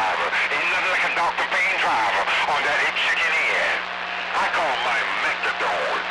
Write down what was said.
driver. Ain't nothing like a Dr. Payne driver on that 8 chicken head. I call my Methadone.